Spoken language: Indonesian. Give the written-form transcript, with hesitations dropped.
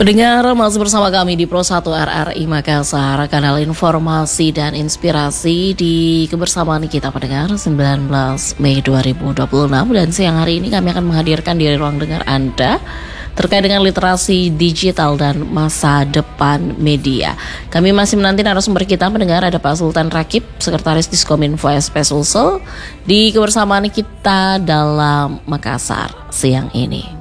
Pendengar, masih bersama kami di Pro 1 RRI Makassar, kanal informasi dan inspirasi di kebersamaan kita pendengar 19 Mei 2026. Dan siang hari ini kami akan menghadirkan di ruang dengar Anda terkait dengan literasi digital dan masa depan media. Kami masih menanti narasumber kita pendengar, ada Pak Sultan Rakib, Sekretaris Diskominfo SP Sulsel, di kebersamaan kita dalam Makassar siang ini.